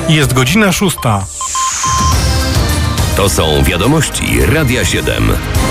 Jest godzina 6. To są wiadomości Radia 7.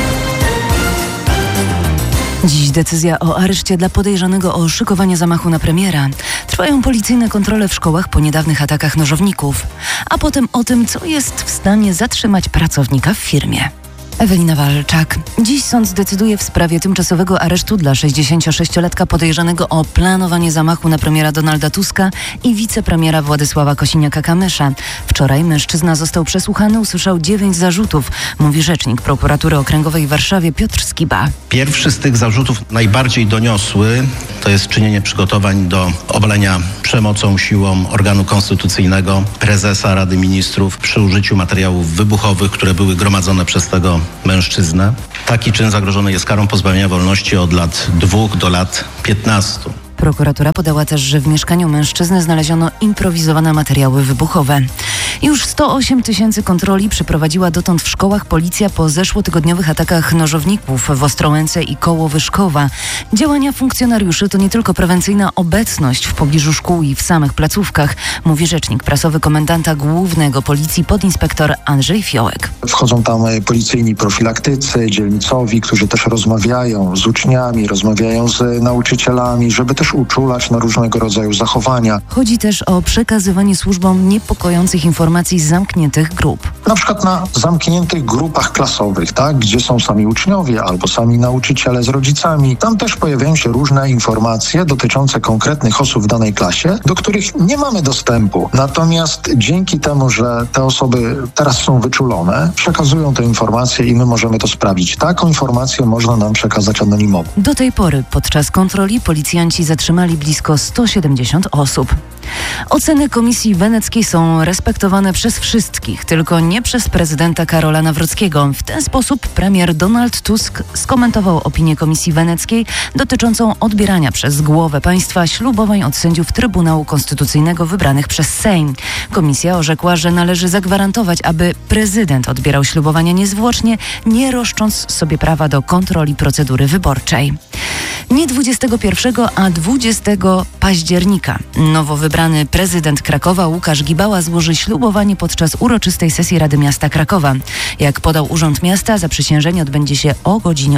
Dziś decyzja o areszcie dla podejrzanego o szykowanie zamachu na premiera. Trwają policyjne kontrole w szkołach po niedawnych atakach nożowników. A potem o tym, co jest w stanie zatrzymać pracownika w firmie. Ewelina Walczak. Dziś sąd zdecyduje w sprawie tymczasowego aresztu dla 66-latka podejrzanego o planowanie zamachu na premiera Donalda Tuska i wicepremiera Władysława Kosiniaka-Kamysza. Wczoraj mężczyzna został przesłuchany, usłyszał 9 zarzutów, mówi rzecznik prokuratury okręgowej w Warszawie Piotr Skiba. Pierwszy z tych zarzutów, najbardziej doniosły, to jest czynienie przygotowań do obalenia przemocą, siłą organu konstytucyjnego prezesa Rady Ministrów przy użyciu materiałów wybuchowych, które były gromadzone przez tego mężczyznę. Taki czyn zagrożony jest karą pozbawienia wolności od lat 2 do lat 15. Prokuratura podała też, że w mieszkaniu mężczyzny znaleziono improwizowane materiały wybuchowe. Już 108 000 kontroli przeprowadziła dotąd w szkołach policja po zeszłotygodniowych atakach nożowników w Ostrołęce i koło Wyszkowa. Działania funkcjonariuszy to nie tylko prewencyjna obecność w pobliżu szkół i w samych placówkach, mówi rzecznik prasowy komendanta głównego policji podinspektor Andrzej Fiołek. Wchodzą tam policyjni profilaktycy, dzielnicowi, którzy też rozmawiają z uczniami, rozmawiają z nauczycielami, żeby też uczulać na różnego rodzaju zachowania. Chodzi też o przekazywanie służbom niepokojących informacji z zamkniętych grup. Na przykład na zamkniętych grupach klasowych, tak, gdzie są sami uczniowie albo sami nauczyciele z rodzicami. Tam też pojawiają się różne informacje dotyczące konkretnych osób w danej klasie, do których nie mamy dostępu. Natomiast dzięki temu, że te osoby teraz są wyczulone, przekazują te informacje i my możemy to sprawdzić. Taką informację można nam przekazać anonimowo. Do tej pory podczas kontroli policjanci zatrzymali blisko 170 osób. Oceny Komisji Weneckiej są respektowane przez wszystkich, tylko nie przez prezydenta Karola Nawrockiego. W ten sposób premier Donald Tusk skomentował opinię Komisji Weneckiej dotyczącą odbierania przez głowę państwa ślubowań od sędziów Trybunału Konstytucyjnego wybranych przez Sejm. Komisja orzekła, że należy zagwarantować, aby prezydent odbierał ślubowania niezwłocznie, nie roszcząc sobie prawa do kontroli procedury wyborczej. Nie 21, a 20 października nowo wybrany prezydent Krakowa Łukasz Gibała złoży ślubowanie podczas uroczystej sesji Rady Miasta Krakowa. Jak podał Urząd Miasta, zaprzysiężenie odbędzie się o godzinie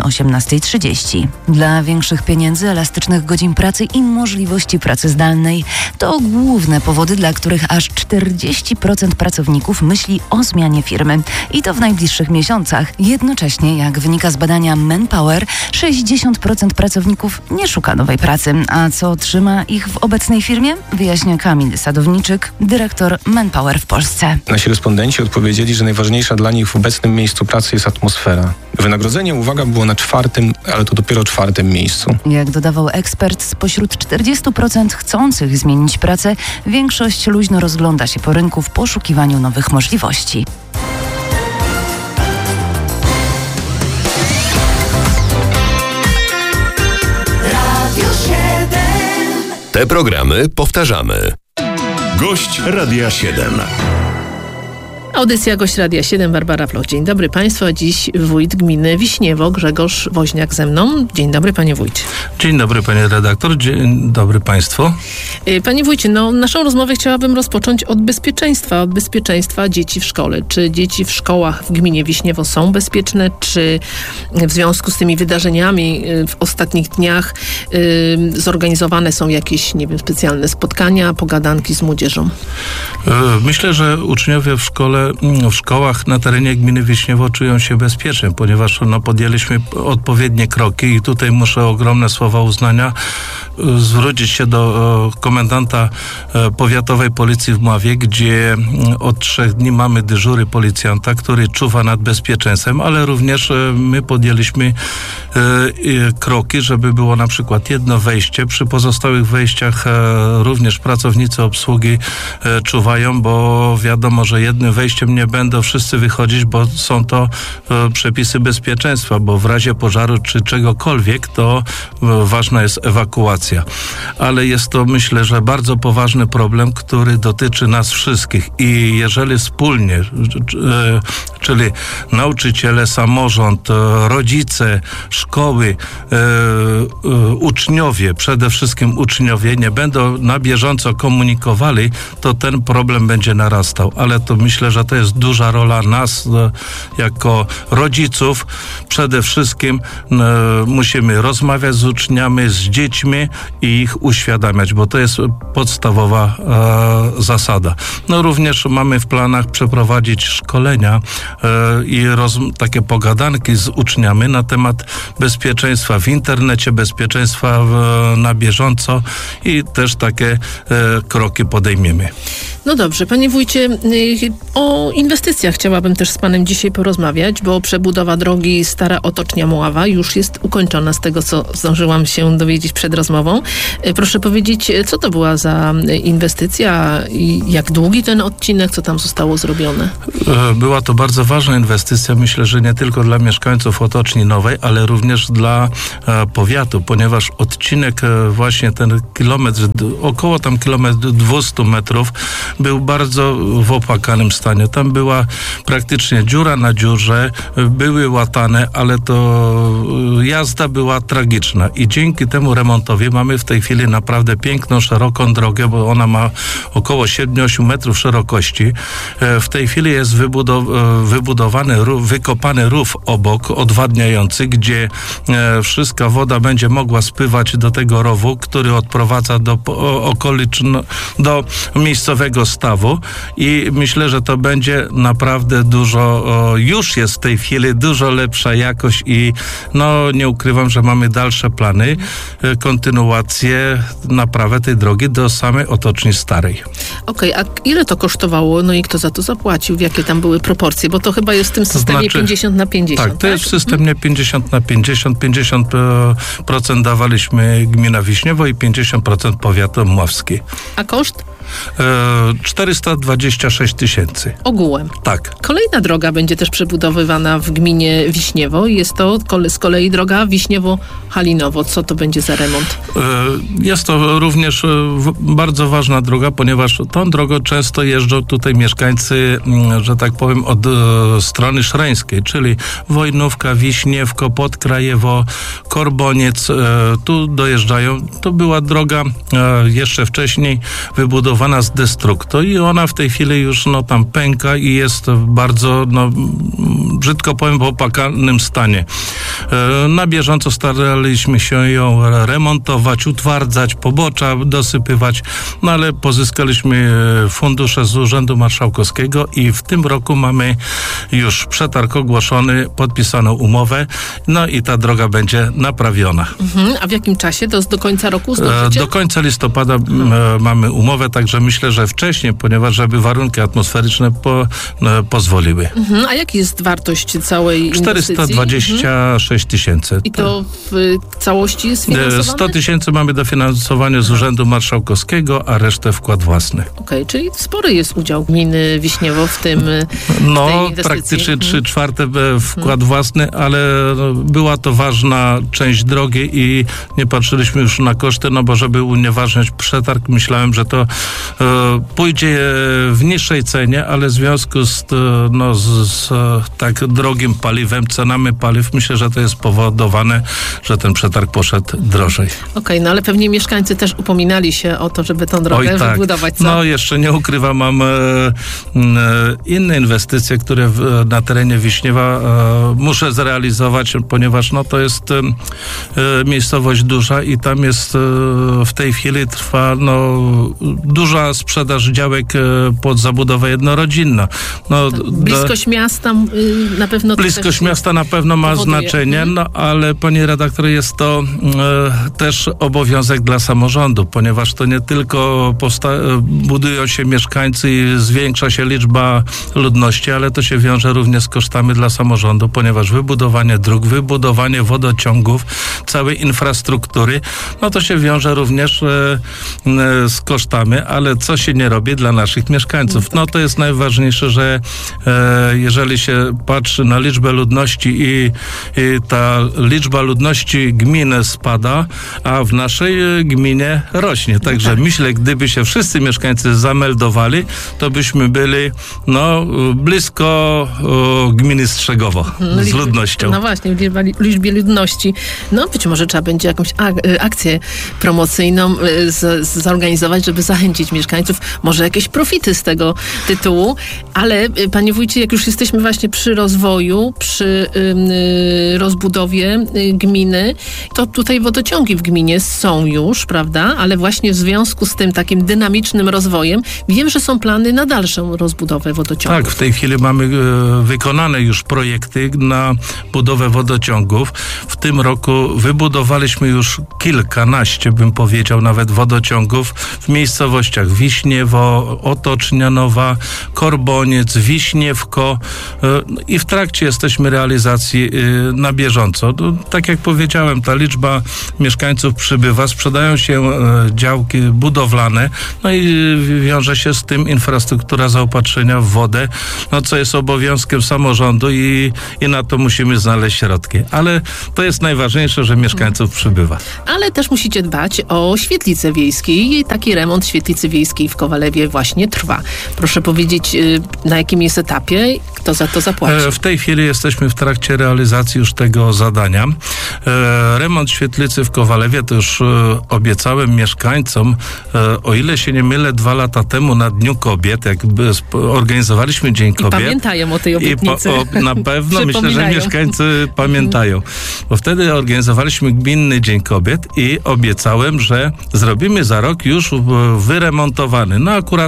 18:30. Dla większych pieniędzy, elastycznych godzin pracy i możliwości pracy zdalnej to główne powody, dla których aż 40% pracowników myśli o zmianie firmy. I to w najbliższych miesiącach. Jednocześnie, jak wynika z badania Manpower, 60% pracowników nie szuka nowej pracy. A co trzyma ich w obecnej firmie? Wyjaśnia Kamil Sadowniczyk, dyrektor Manpower w Polsce. Nasi respondenci odpowiedzieli, że najważniejsza dla nich w obecnym miejscu pracy jest atmosfera. Wynagrodzenie, uwaga, było na 4., ale to dopiero 4. miejscu. Jak dodawał ekspert, spośród 40% chcących zmienić pracę, większość luźno rozgląda się po rynku w poszukiwaniu nowych możliwości. Te programy powtarzamy. Gość Radia 7. Audycja Gość Radia 7, Barbara Floch. Dzień dobry Państwu, a dziś wójt gminy Wiśniewo, Grzegorz Woźniak ze mną. Dzień dobry Panie Wójcie. Dzień dobry Panie redaktor, dzień dobry Państwu. Panie Wójcie, naszą rozmowę chciałabym rozpocząć od bezpieczeństwa dzieci w szkole. Czy dzieci w szkołach w gminie Wiśniewo są bezpieczne? Czy w związku z tymi wydarzeniami w ostatnich dniach zorganizowane są jakieś, specjalne spotkania, pogadanki z młodzieżą? Myślę, że uczniowie w szkołach na terenie gminy Wiśniewo czują się bezpiecznie, ponieważ podjęliśmy odpowiednie kroki i tutaj muszę ogromne słowa uznania zwrócić się do komendanta powiatowej policji w Mławie, gdzie od 3 dni mamy dyżury policjanta, który czuwa nad bezpieczeństwem, ale również my podjęliśmy kroki, żeby było na przykład jedno wejście. Przy pozostałych wejściach również pracownicy obsługi czuwają, bo wiadomo, że jednym wejściem nie będą wszyscy wychodzić, bo są to przepisy bezpieczeństwa, bo w razie pożaru czy czegokolwiek, to ważna jest ewakuacja. inwestycja. Ale jest to, myślę, że bardzo poważny problem, który dotyczy nas wszystkich i jeżeli wspólnie, czyli nauczyciele, samorząd, rodzice, szkoły, uczniowie, przede wszystkim uczniowie nie będą na bieżąco komunikowali, to ten problem będzie narastał. Ale to myślę, że to jest duża rola nas jako rodziców. Przede wszystkim musimy rozmawiać z uczniami, z dziećmi i ich uświadamiać, bo to jest podstawowa zasada. No również mamy w planach przeprowadzić szkolenia i takie pogadanki z uczniami na temat bezpieczeństwa w internecie, bezpieczeństwa na bieżąco i też takie kroki podejmiemy. No dobrze, panie wójcie, o inwestycjach chciałabym też z panem dzisiaj porozmawiać, bo przebudowa drogi Stara Otocznia-Mława już jest ukończona z tego, co zdążyłam się dowiedzieć przed rozmową. Proszę powiedzieć, co to była za inwestycja i jak długi ten odcinek, co tam zostało zrobione? Była to bardzo ważna inwestycja, myślę, że nie tylko dla mieszkańców Otoczni Nowej, ale również dla powiatu, ponieważ odcinek właśnie ten kilometr, około tam kilometr 200 metrów był bardzo w opłakanym stanie. Tam była praktycznie dziura na dziurze, były łatane, ale to jazda była tragiczna i dzięki temu remontowi mamy w tej chwili naprawdę piękną, szeroką drogę, bo ona ma około 7-8 metrów szerokości. W tej chwili jest wybudowany, wykopany rów obok, odwadniający, gdzie wszystka woda będzie mogła spływać do tego rowu, który odprowadza do do miejscowego stawu i myślę, że to będzie naprawdę dużo, już jest w tej chwili dużo lepsza jakość i no nie ukrywam, że mamy dalsze plany, kontynuację, naprawę tej drogi do samej Otoczni Starej. Okej, a ile to kosztowało? No i kto za to zapłacił? Jakie tam były proporcje? Bo to chyba jest w tym systemie 50/50. Tak, to jest w systemie 50/50. 50% dawaliśmy gmina Wiśniewo i 50% powiat mławski. A koszt? 426 tysięcy. Ogółem. Tak. Kolejna droga będzie też przebudowywana w gminie Wiśniewo. Jest to z kolei droga Wiśniewo-Halinowo. Co to będzie za remont? Jest to również bardzo ważna droga, ponieważ tą drogą często jeżdżą tutaj mieszkańcy, że tak powiem, od strony szreńskiej, czyli Wojnówka, Wiśniewko, Podkrajewo, Korboniec. Tu dojeżdżają. To była droga jeszcze wcześniej wybudowana z destrukto i ona w tej chwili już tam pęka i jest w bardzo, brzydko powiem, w opłakanym stanie. Na bieżąco staraliśmy się ją remontować, utwardzać, pobocza dosypywać, ale pozyskaliśmy fundusze z Urzędu Marszałkowskiego i w tym roku mamy już przetarg ogłoszony, podpisaną umowę, i ta droga będzie naprawiona. A w jakim czasie? To jest do końca roku zdążycie? Do końca listopada mamy umowę, także myślę, że wcześniej, ponieważ żeby warunki atmosferyczne pozwoliły. A jaka jest wartość całej inwestycji? 426 tysięcy. I to w całości jest finansowane? 100 tysięcy mamy dofinansowanie z Urzędu Marszałkowskiego, a resztę wkład własny. Okej, czyli spory jest udział gminy Wiśniewo w tym praktycznie 3/4 wkład własny, ale była to ważna część drogi i nie patrzyliśmy już na koszty, bo żeby unieważniać przetarg, myślałem, że to pójdzie w niższej cenie, ale w związku z tak drogim paliwem, cenami paliw, myślę, że to jest powodowane, że ten przetarg poszedł drożej. Okej, ale pewnie mieszkańcy też upominali się o to, żeby tą drogę wybudować. Co? Jeszcze nie ukrywam, mam inne inwestycje, które na terenie Wiśniewa muszę zrealizować, ponieważ to jest miejscowość duża i tam jest w tej chwili trwa duża sprzedaż działek pod zabudowę jednorodzinna. Bliskość miasta na pewno bliskość miasta na pewno ma znaczenie, ale panie redaktor, jest to też obowiązek dla samorządu, ponieważ to nie tylko budują się mieszkańcy i zwiększa się liczba ludności, ale to się wiąże również z kosztami dla samorządu, ponieważ wybudowanie dróg, wybudowanie wodociągów, całej infrastruktury, no to się wiąże również z kosztami, ale co się nie robi dla naszych mieszkańców? No to jest najważniejsze, że jeżeli się patrzy na liczbę ludności i ta liczba ludności gminy spada, a w naszej gminie rośnie. Także myślę, gdyby się wszyscy mieszkańcy zameldowali, to byśmy byli blisko gminy Strzegowo z ludnością. No właśnie, w liczbie ludności. No być może trzeba będzie jakąś akcję promocyjną zorganizować, żeby zachęcić mieszkańców. Może jakieś profity z tego tytułu. Ale panie wójcie, jak już jesteśmy właśnie przy rozwoju, przy rozbudowie gminy, to tutaj wodociągi w gminie są już, prawda? Ale właśnie w związku z tym takim dynamicznym rozwojem wiem, że są plany na dalszą rozbudowę wodociągów. Tak, w tej chwili mamy wykonane już projekty na budowę wodociągów. W tym roku wybudowaliśmy już kilkanaście, bym powiedział, nawet wodociągów w miejscowościach Wiśniewo, Otocznianowa, Korboniec, Wiśniewko i w trakcie jesteśmy realizacji na bieżąco. Tak jak powiedziałem, ta liczba mieszkańców przybywa, sprzedają się działki budowlane, no i wiąże się z tym infrastruktura zaopatrzenia w wodę, no co jest obowiązkiem samorządu i na to musimy znaleźć środki. Ale to jest najważniejsze, że mieszkańców przybywa. Ale też musicie dbać o świetlicę wiejskiej i taki remont świetlicy wiejskiej w Kowalewie właśnie trwa. Proszę powiedzieć, na jakim jest etapie, kto za to zapłaci? W tej chwili jesteśmy w trakcie realizacji już tego zadania. Remont świetlicy w Kowalewie to już obiecałem mieszkańcom, o ile się nie mylę, 2 lata temu na Dniu Kobiet, jak organizowaliśmy Dzień Kobiet. I pamiętają o tej obietnicy. Na pewno myślę, że mieszkańcy pamiętają. Bo wtedy organizowaliśmy Gminny Dzień Kobiet i obiecałem, że zrobimy za rok już wyremontowany. No akurat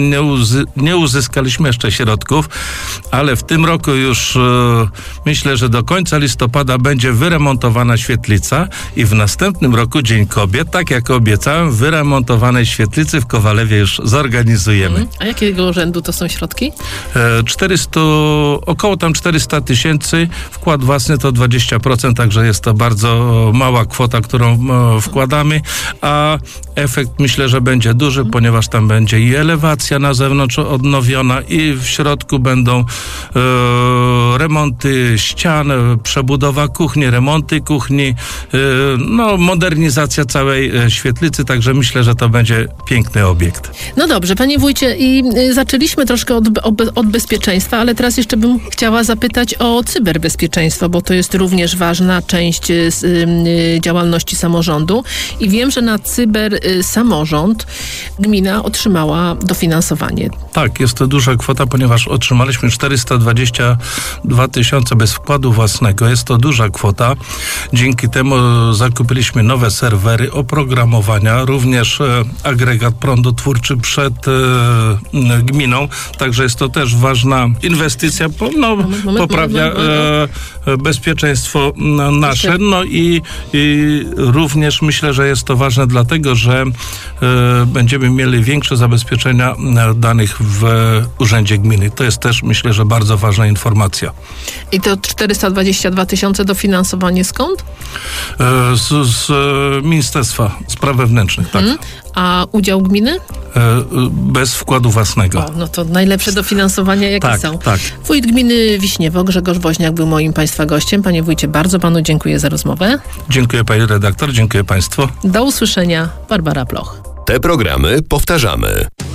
nie uzyskaliśmy jeszcze środków, ale w tym roku już myślę, że do końca listopada będzie wyremontowana świetlica i w następnym roku Dzień Kobiet, tak jak obiecałem, wyremontowanej świetlicy w Kowalewie już zorganizujemy. A jakiego rzędu to są środki? Około tam 400 000, wkład własny to 20%, także jest to bardzo mała kwota, którą wkładamy, a efekt myślę, że będzie duży, ponieważ tam będzie i elewacja na zewnątrz odnowiona i w środku będą remonty ścian, przebudowa kuchni, remonty kuchni, modernizacja całej świetlicy, także myślę, że to będzie piękny obiekt. No dobrze, panie wójcie, i zaczęliśmy troszkę od bezpieczeństwa, ale teraz jeszcze bym chciała zapytać o cyberbezpieczeństwo, bo to jest również ważna część działalności samorządu i wiem, że na samorząd gmina otrzymała dofinansowanie. Tak, jest to duża kwota, ponieważ otrzymaliśmy 422 000 bez wkładu własnego. Jest to duża kwota. Dzięki temu zakupiliśmy nowe serwery oprogramowania, również agregat prądotwórczy przed gminą. Także jest to też ważna inwestycja. Poprawia bezpieczeństwo nasze. No i również myślę, że jest to ważne dlatego, że będziemy mieli większe zabezpieczenia danych w urzędzie gminy. To jest też, myślę, że bardzo ważna informacja. I to 422 000 dofinansowanie skąd? Z Ministerstwa Spraw Wewnętrznych, tak. A udział gminy? Bez wkładu własnego. No to najlepsze dofinansowania, jakie są. Tak. Wójt gminy Wiśniewo, Grzegorz Woźniak, był moim państwa gościem. Panie wójcie, bardzo panu dziękuję za rozmowę. Dziękuję pani redaktor, dziękuję państwu. Do usłyszenia. Barbara Ploch. Te programy powtarzamy.